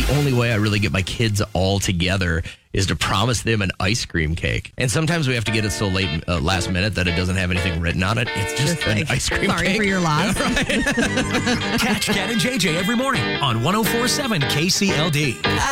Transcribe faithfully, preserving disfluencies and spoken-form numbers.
the only way I really get my kids all together is to promise them an ice cream cake. And sometimes we have to get it so late, uh, last minute, that it doesn't have anything written on it. It's just, Just an like, ice cream sorry cake. for your loss. Yeah, right. Catch Cat and J J every morning on one oh four point seven K C L D.